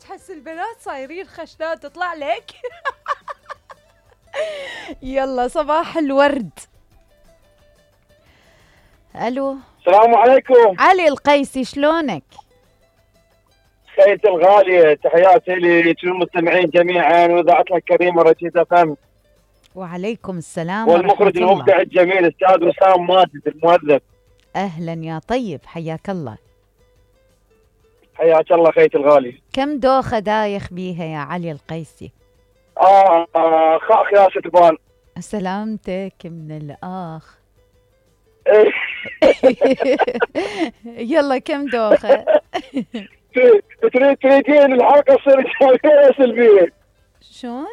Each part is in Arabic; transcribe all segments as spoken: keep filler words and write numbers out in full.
تحس البنات صايرين خشنات تطلع لك. يلا صباح الورد. الو السلام عليكم. علي القيسي، شلونك؟ خيتي الغالية، تحياتي للمستمعين جميعا وإذاعتها الكريمة رشيد فهم، وعليكم السلام والمخرج ورحمة المبدع الله. الجميل أستاذ وسام ماجد المؤدب. أهلا يا طيب، حياك الله. حياك الله خيتي الغالية. كم دوخة دايخ بيها يا علي القيسي؟ آه, آه خاخ يا ستبان. سلامتك من الآخ. يلا كم دوخة؟ تريد تريدين الحلقة تصير إيجابية ولا سلبية؟ شون؟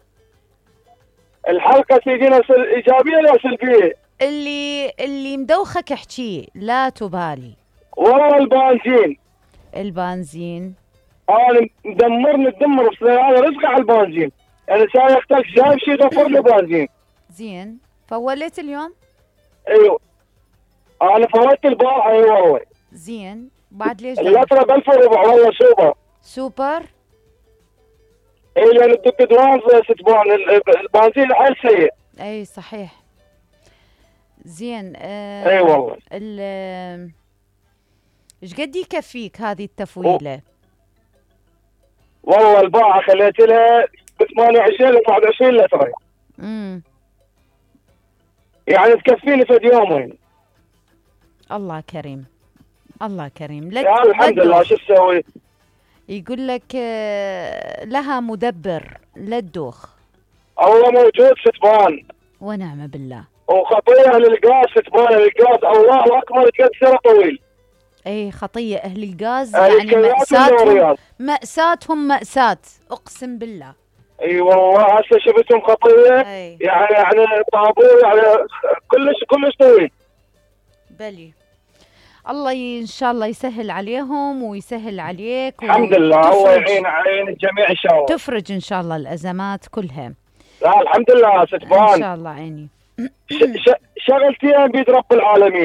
الحلقة تريدين إيجابية ولا سلبية؟ اللي اللي مدوخك احكيه، لا تبالي. والله البنزين. البنزين أنا مدمرني الدمر بس أنا رزقي على البنزين. أنا سايقتك جايب شيء غفر لي بنزين. زين، فوليت اليوم؟ أيوه أنا فوتت البارحة. أي والله. زين، بعد ليش؟ اللترة بألف وربع والله سوبر. سوبر؟ اي لان الدق دوان ستبان البنزين حيل سيء. اي صحيح. زين. آه اي والله. ال ايش قد يكفيك هذه التفويله؟ والله الباعة خليت لها ثمانية وعشرين ل واحد وعشرين لتر. امم يعني تكفيني في يومين. الله كريم، الله كريم لك. يعني الحمد لله. شو تسوي؟ يقول لك لها مدبر لا تدوخ. الله موجود ستبان ونعم بالله. وخطيه للغاز ستبان. الغاز الله اكبر تكسر طويل. اي خطيه اهل الغاز يعني مأساتهم مأساتهم مأساة اقسم بالله. اي والله هسه شفتهم خطيه. أي. يعني يعني طابور يعني كلش كلش طويل. بلي الله ان شاء الله يسهل عليهم ويسهل عليك. الحمد لله. الله يعين عين الجميع ان شاء الله. تفرج ان شاء الله الازمات كلها. لا الحمد لله ستبان ان شاء الله عيني. شغلتين بيد رب العالمين.